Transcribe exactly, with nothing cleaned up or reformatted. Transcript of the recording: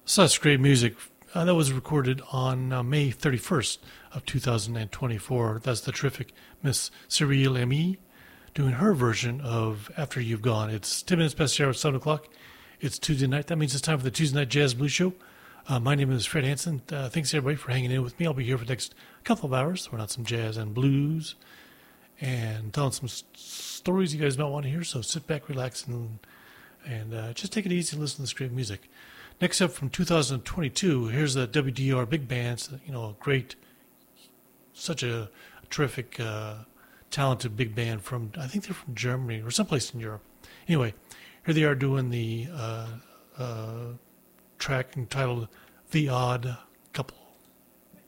Such great music. Uh, that was recorded on uh, May thirty-first of two thousand twenty-four. That's the terrific Miss Cyril Amy doing her version of After You've Gone. It's ten minutes past the hour, seven o'clock. It's Tuesday night. That means it's time for the Tuesday Night Jazz Blues Show. Uh, my name is Fred Hansen. Uh, thanks everybody for hanging in with me. I'll be here for the next couple of hours. We're on some jazz and blues and telling some s- stories you guys might want to hear. So sit back, relax, and and uh, just take it easy and listen to this great music. Next up from two thousand twenty-two, here's the W D R Big Bands. You know, great, such a terrific, uh, talented big band from, I think they're from Germany or someplace in Europe. Anyway, here they are doing the uh, uh, track entitled The Odd